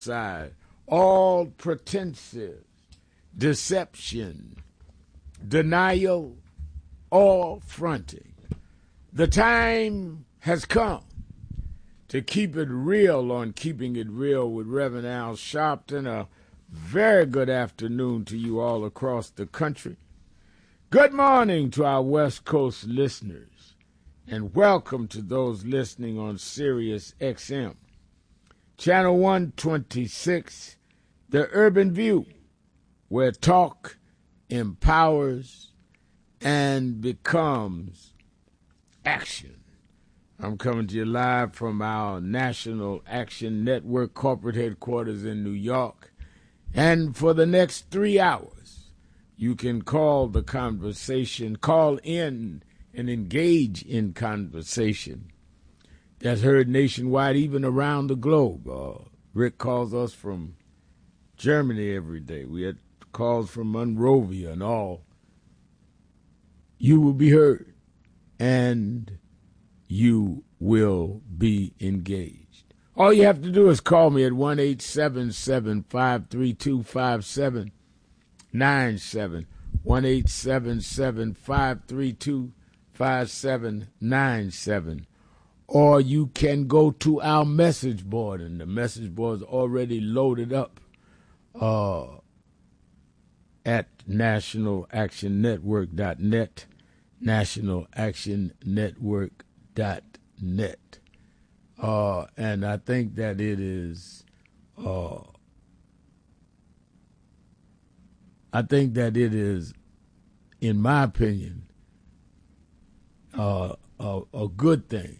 side, all pretenses, deception, denial, all fronting. The time has come to keep it real on Keeping It Real with Reverend Al Sharpton. A very good afternoon to you all across the country. Good morning to our West Coast listeners, and welcome to those listening on Sirius XM. Channel 126, The Urban View, where talk empowers and becomes action. I'm coming to you live from our National Action Network corporate headquarters in New York. And for the next 3 hours, you can call the conversation, call in and engage in conversation that's heard nationwide, even around the globe. Rick calls us from Germany every day. We had calls from Monrovia and all. You will be heard, and you will be engaged. All you have to do is call me at 1-877-532-5797, 1-877-532-5797. Or you can go to our message board, and the message board is already loaded up at nationalactionnetwork.net, nationalactionnetwork.net. And I think that it is, in my opinion, a good thing.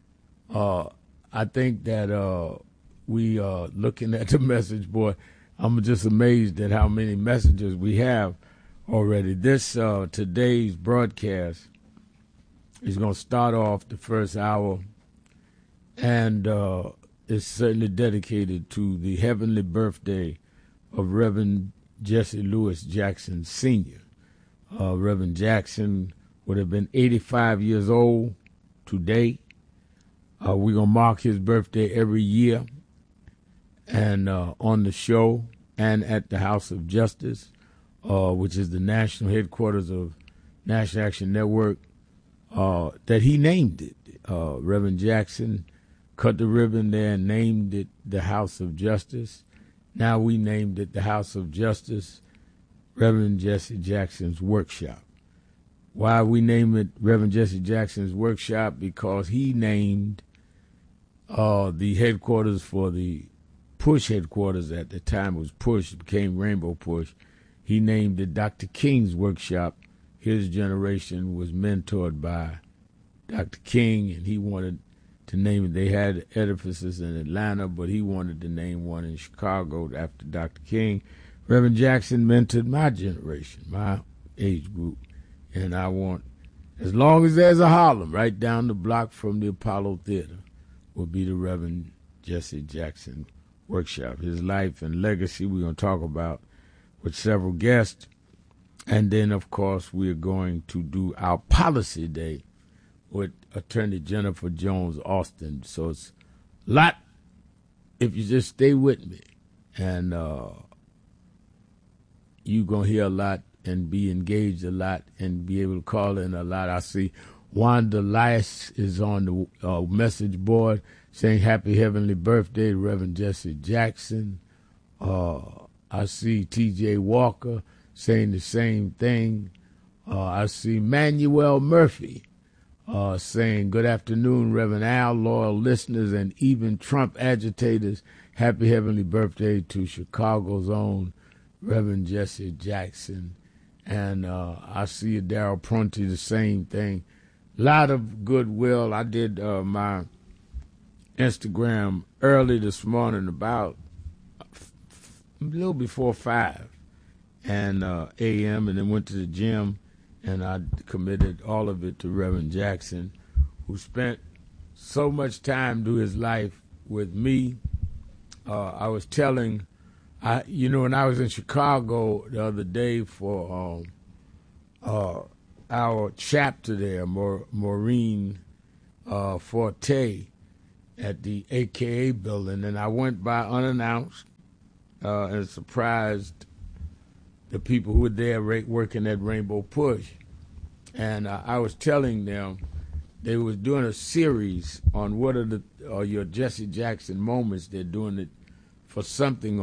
I think that we are looking at the message board. I'm just amazed at how many messages we have already. This today's broadcast is going to start off the first hour, and it's certainly dedicated to the heavenly birthday of Reverend Jesse Lewis Jackson Sr. Reverend Jackson would have been 85 years old today. We're going to mark his birthday every year, and on the show and at the House of Justice, which is the national headquarters of National Action Network, that he named it. Reverend Jackson cut the ribbon there and named it the House of Justice. Now we named it the House of Justice, Reverend Jesse Jackson's Workshop. Why we name it Reverend Jesse Jackson's Workshop? Because he named the headquarters for the Push headquarters at the time was Push, it became Rainbow Push. He named it Dr. King's Workshop. His generation was mentored by Dr. King, and he wanted to name it. They had edifices in Atlanta, but he wanted to name one in Chicago after Dr. King. Reverend Jackson mentored my generation, my age group, and I want, as long as there's a Harlem right down the block from the Apollo Theater, will be the Reverend Jesse Jackson Workshop. His life and legacy we're going to talk about with several guests. And then, of course, we're going to do our policy day with Attorney Jennifer Jones Austin. So it's a lot if you just stay with me. And you're going to hear a lot and be engaged a lot and be able to call in a lot. I see Wanda Lice is on the message board saying happy heavenly birthday to Reverend Jesse Jackson. I see T.J. Walker saying the same thing. I see Manuel Murphy saying good afternoon, Reverend Al, loyal listeners, and even Trump agitators. Happy heavenly birthday to Chicago's own Reverend Jesse Jackson. And I see Darryl Prunty, the same thing. A lot of goodwill. I did my Instagram early this morning, about a little before 5 and a.m., and then went to the gym, and I committed all of it to Reverend Jackson, who spent so much time through his life with me. I was telling, when I was in Chicago the other day for our chapter there, Maureen Forte, at the AKA building, and I went by unannounced, and surprised the people who were there working at Rainbow Push. And I was telling them they was doing a series on what are your Jesse Jackson moments. They're doing it for something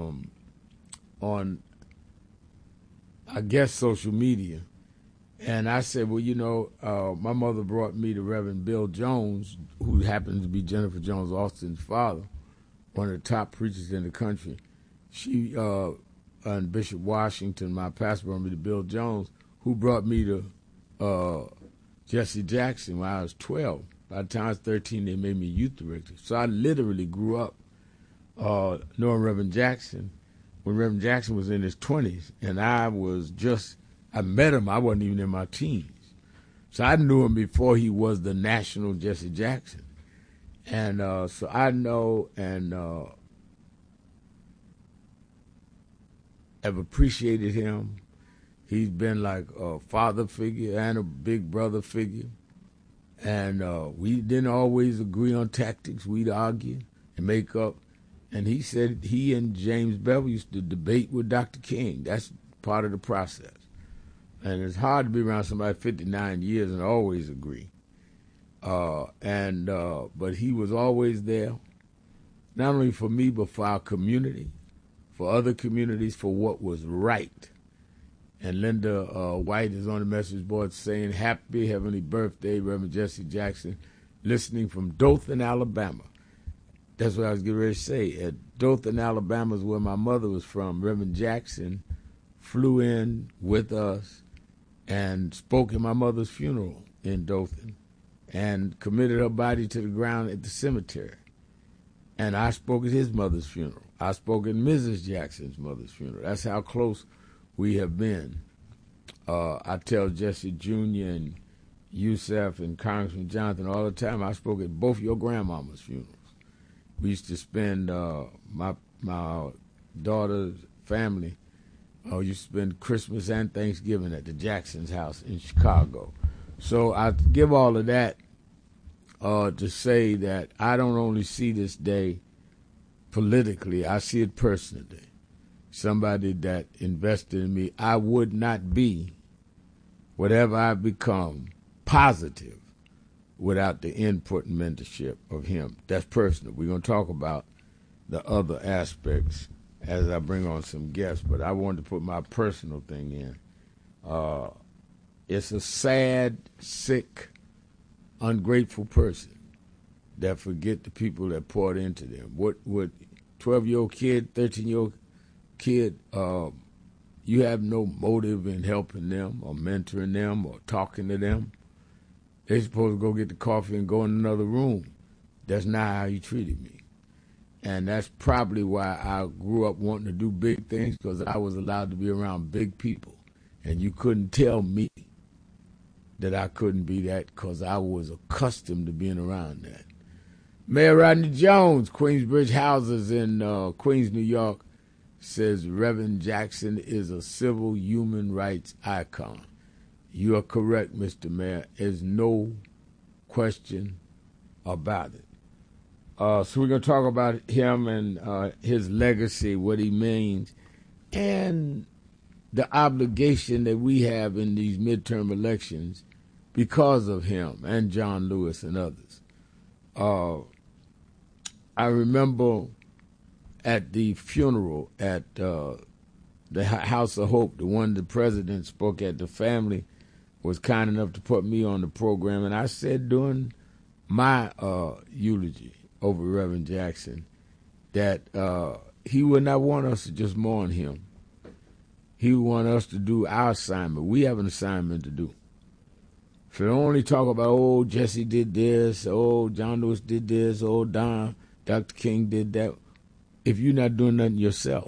on I guess social media. And I said, well, you know, my mother brought me to Reverend Bill Jones, who happens to be Jennifer Jones Austin's father, one of the top preachers in the country. She and Bishop Washington, my pastor, brought me to Bill Jones, who brought me to Jesse Jackson when I was 12. By the time I was 13, they made me youth director. So I literally grew up knowing Reverend Jackson when Reverend Jackson was in his 20s, and I met him, I wasn't even in my teens. So I knew him before he was the national Jesse Jackson. And so I know and have appreciated him. He's been like a father figure and a big brother figure. And we didn't always agree on tactics. We'd argue and make up. And he said he and James Bevel used to debate with Dr. King. That's part of the process. And it's hard to be around somebody 59 years and always agree. But he was always there, not only for me, but for our community, for other communities, for what was right. And Linda White is on the message board saying, happy heavenly birthday, Reverend Jesse Jackson, listening from Dothan, Alabama. That's what I was getting ready to say. At Dothan, Alabama is where my mother was from. Reverend Jackson flew in with us and spoke at my mother's funeral in Dothan and committed her body to the ground at the cemetery. And I spoke at his mother's funeral. I spoke at Mrs. Jackson's mother's funeral. That's how close we have been. I tell Jesse Jr. and Yusef and Congressman Jonathan all the time, I spoke at both your grandmama's funerals. We used to spend, my daughter's family used to spend Christmas and Thanksgiving at the Jackson's house in Chicago. So I give all of that to say that I don't only see this day politically, I see it personally. Somebody that invested in me, I would not be whatever I've become positive without the input and mentorship of him. That's personal. We're going to talk about the other aspects as I bring on some guests, but I wanted to put my personal thing in. It's a sad, sick, ungrateful person that forget the people that poured into them. What 12-year-old kid, 13-year-old kid, you have no motive in helping them or mentoring them or talking to them. They're supposed to go get the coffee and go in another room. That's not how he treated me. And that's probably why I grew up wanting to do big things, because I was allowed to be around big people. And you couldn't tell me that I couldn't be that, because I was accustomed to being around that. Mayor Rodney Jones, Queensbridge Houses in Queens, New York, says Reverend Jackson is a civil human rights icon. You are correct, Mr. Mayor. There's no question about it. So we're going to talk about him and his legacy, what he means, and the obligation that we have in these midterm elections because of him and John Lewis and others. I remember at the funeral at the House of Hope, the one the president spoke at, the family was kind enough to put me on the program, and I said during my eulogy over Reverend Jackson that he would not want us to just mourn him. He would want us to do our assignment. We have an assignment to do. So don't only talk about, oh, Jesse did this, oh, John Lewis did this, oh, Dr. King did that, if you're not doing nothing yourself.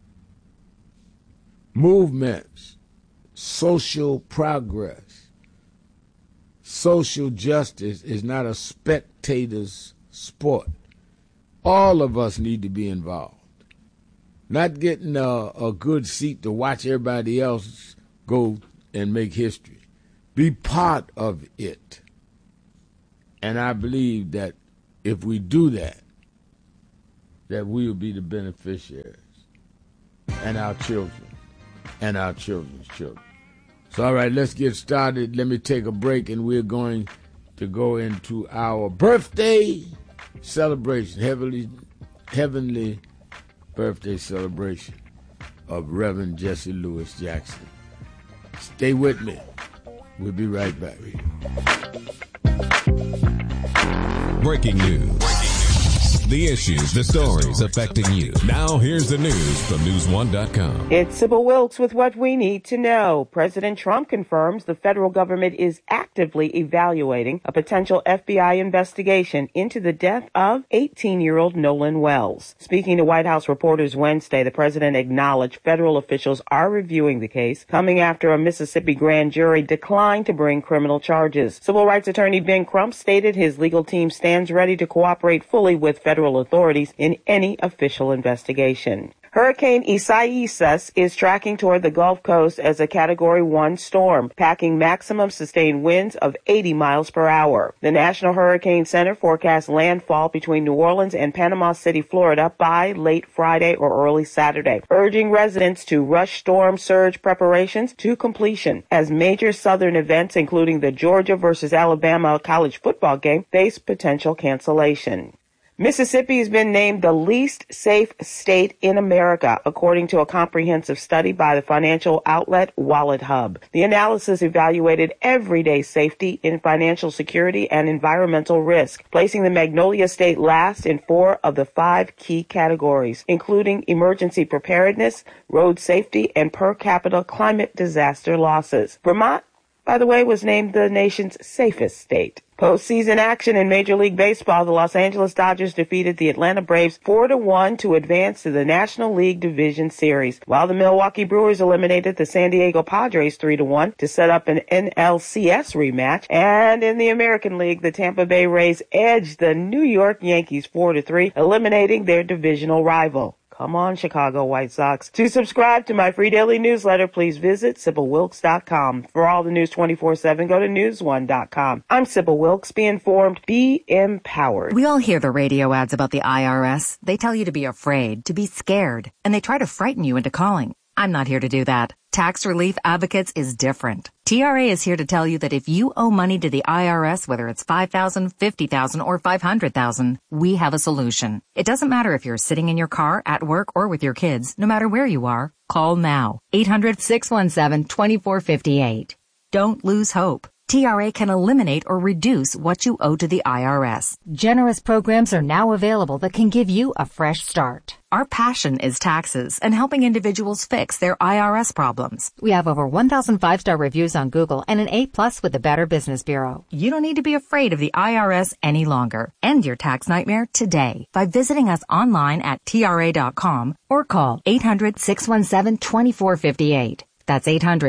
Movements, social progress, social justice is not a spectator's sport. All of us need to be involved. Not getting a good seat to watch everybody else go and make history. Be part of it. And I believe that if we do that, that we will be the beneficiaries. and our children and our children's children. So, all right, let's get started. Let me take a break, and we're going to go into our birthday celebration, heavenly birthday celebration of Reverend Jesse Lewis Jackson. Stay with me. We'll be right back. Breaking news. The issues, the stories affecting you. Now here's the news from News1.com. It's Sybil Wilkes with what we need to know. President Trump confirms the federal government is actively evaluating a potential FBI investigation into the death of 18-year-old Nolan Wells. Speaking to White House reporters Wednesday, the president acknowledged federal officials are reviewing the case, coming after a Mississippi grand jury declined to bring criminal charges. Civil rights attorney Ben Crump stated his legal team stands ready to cooperate fully with federal authorities in any official investigation. Hurricane Isaias is tracking toward the Gulf Coast as a Category 1 storm, packing maximum sustained winds of 80 miles per hour. The National Hurricane Center forecasts landfall between New Orleans and Panama City, Florida by late Friday or early Saturday, urging residents to rush storm surge preparations to completion as major southern events, including the Georgia versus Alabama college football game, face potential cancellation. Mississippi has been named the least safe state in America, according to a comprehensive study by the financial outlet WalletHub. The analysis evaluated everyday safety in financial security and environmental risk, placing the Magnolia State last in 4 of the 5 key categories, including emergency preparedness, road safety, and per capita climate disaster losses. Vermont, by the way, was named the nation's safest state. Postseason action in Major League Baseball, the Los Angeles Dodgers defeated the Atlanta Braves 4-1 to advance to the National League Division Series, while the Milwaukee Brewers eliminated the San Diego Padres 3-1 to set up an NLCS rematch. And in the American League, the Tampa Bay Rays edged the New York Yankees 4-3, eliminating their divisional rival. Come on, Chicago White Sox. To subscribe to my free daily newsletter, please visit SybilWilkes.com. For all the news 24/7, go to News1.com. I'm Sybil Wilkes. Be informed, be empowered. We all hear the radio ads about the IRS. They tell you to be afraid, to be scared, and they try to frighten you into calling. I'm not here to do that. Tax Relief Advocates is different. TRA is here to tell you that if you owe money to the IRS, whether it's $5,000, $50,000, or $500,000, we have a solution. It doesn't matter if you're sitting in your car, at work, or with your kids. No matter where you are, call now. 800-617-2458. Don't lose hope. TRA can eliminate or reduce what you owe to the IRS. Generous programs are now available that can give you a fresh start. Our passion is taxes and helping individuals fix their IRS problems. We have over 1,000 5-star reviews on Google and an A+ with the Better Business Bureau. You don't need to be afraid of the IRS any longer. End your tax nightmare today by visiting us online at TRA.com or call 800-617-2458. That's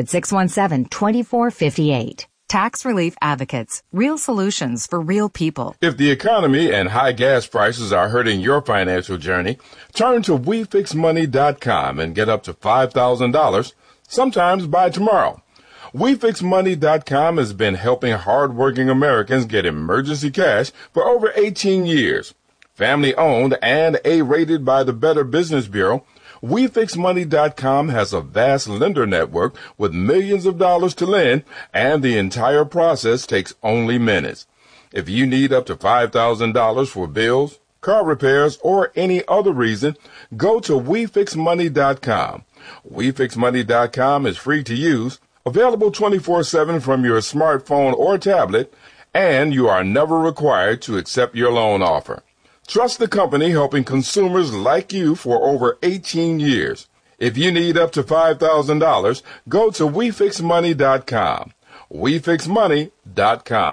800-617-2458. Tax Relief Advocates. Real solutions for real people. If the economy and high gas prices are hurting your financial journey, turn to WeFixMoney.com and get up to $5,000, sometimes by tomorrow. WeFixMoney.com has been helping hardworking Americans get emergency cash for over 18 years. Family owned and A-rated by the Better Business Bureau, WeFixMoney.com has a vast lender network with millions of dollars to lend, and the entire process takes only minutes. If you need up to $5,000 for bills, car repairs, or any other reason, go to WeFixMoney.com. WeFixMoney.com is free to use, available 24/7 from your smartphone or tablet, and you are never required to accept your loan offer. Trust the company helping consumers like you for over 18 years. If you need up to $5,000, go to WeFixMoney.com. WeFixMoney.com.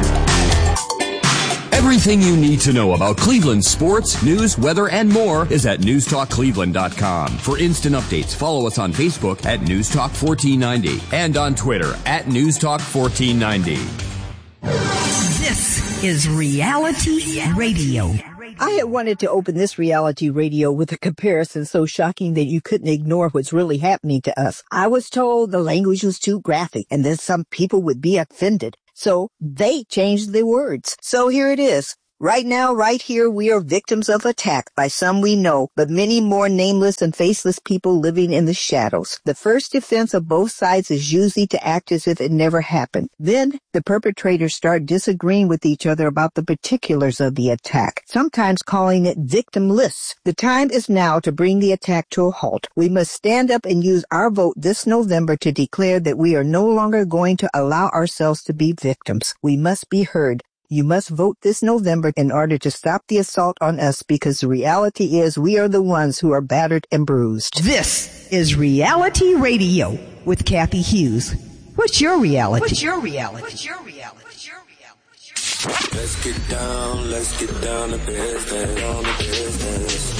Everything you need to know about Cleveland sports, news, weather, and more is at NewsTalkCleveland.com. For instant updates, follow us on Facebook at NewsTalk1490 and on Twitter at NewsTalk1490. This is Reality Radio. I had wanted to open this reality radio with a comparison so shocking that you couldn't ignore what's really happening to us. I was told the language was too graphic and that some people would be offended. So they changed the words. So here it is. Right now, right here, we are victims of attack by some we know, but many more nameless and faceless people living in the shadows. The first defense of both sides is usually to act as if it never happened. Then, the perpetrators start disagreeing with each other about the particulars of the attack, sometimes calling it victimless. The time is now to bring the attack to a halt. We must stand up and use our vote this November to declare that we are no longer going to allow ourselves to be victims. We must be heard. You must vote this November in order to stop the assault on us, because the reality is we are the ones who are battered and bruised. This is Reality Radio with Kathy Hughes. What's your reality? Let's get down to business.